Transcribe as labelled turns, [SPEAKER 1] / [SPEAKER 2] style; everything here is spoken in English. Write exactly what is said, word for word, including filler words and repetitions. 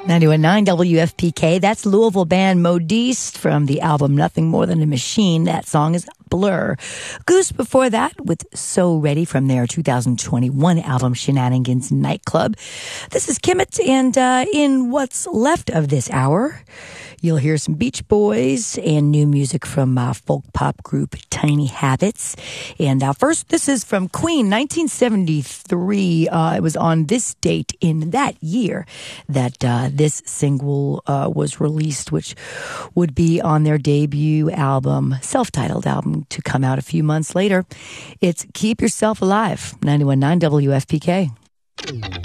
[SPEAKER 1] ninety-one point nine W F P K. That's Louisville band Modiste from the album Nothing More Than a Machine. That song is Blur. Goose before that with So Ready from their two thousand twenty-one album Shenanigans Nightclub. This is Kimmett, and uh, in what's left of this hour, you'll hear some Beach Boys and new music from uh, folk pop group Tiny Habits. And uh, first, this is from Queen, nineteen seventy-three. Uh, it was on this date in that year that uh, this single uh, was released, which would be on their debut album, self-titled album, to come out a few months later. It's Keep Yourself Alive, ninety-one point nine W F P K.